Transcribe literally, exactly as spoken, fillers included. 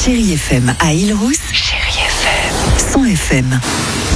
Chérie F M à Île-Rousse, Chérie F M, cent F M.